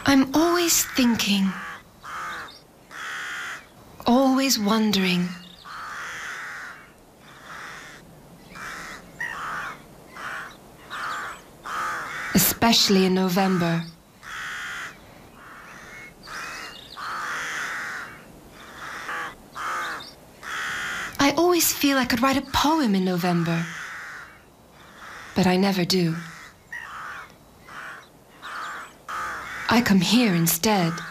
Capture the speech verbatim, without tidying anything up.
I'm always thinking, always wondering. Especially in November. I always feel I could write a poem in November, but I never do. I come here instead.